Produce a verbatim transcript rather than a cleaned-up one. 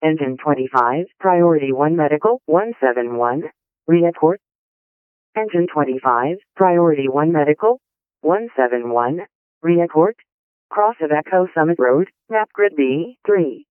Engine twenty-five, Priority one Medical, one seven one, report. Engine twenty-five, Priority one Medical, one seven one, report. Cross of Echo Summit Road, map grid B, three.